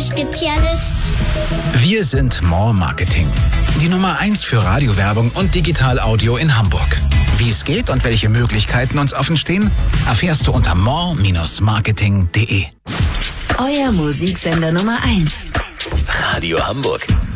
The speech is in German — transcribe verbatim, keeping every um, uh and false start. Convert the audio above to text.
Spezialist. Wir sind More Marketing. Die Nummer eins für Radiowerbung und Digital-Audio in Hamburg. Wie es geht und welche Möglichkeiten uns offen stehen, erfährst du unter more Bindestrich marketing punkt de. Euer Musiksender Nummer eins. Radio Hamburg.